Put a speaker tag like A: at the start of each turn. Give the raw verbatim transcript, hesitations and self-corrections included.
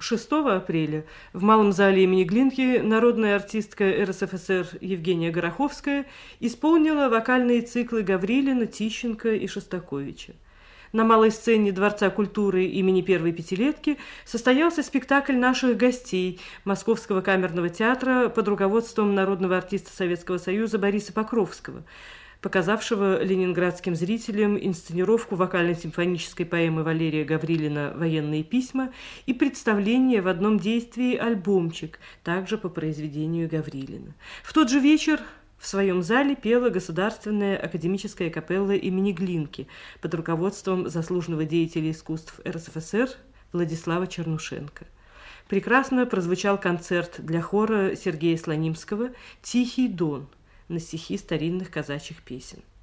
A: шестого апреля в Малом зале имени Глинки народная артистка эр эс эф эс эр Евгения Гороховская исполнила вокальные циклы Гаврилина, Тищенко и Шостаковича. На малой сцене Дворца культуры имени первой пятилетки состоялся спектакль наших гостей Московского камерного театра под руководством народного артиста Советского Союза Бориса Покровского, показавшего ленинградским зрителям инсценировку вокально-симфонической поэмы Валерия Гаврилина «Военные письма» и представление в одном действии «Альбомчик», также по произведению Гаврилина. В тот же вечер в своем зале пела Государственная академическая капелла имени Глинки под руководством заслуженного деятеля искусств эр эс эф эс эр Владислава Чернушенко. Прекрасно прозвучал концерт для хора Сергея Слонимского «Тихий дон» на стихи старинных казачьих песен.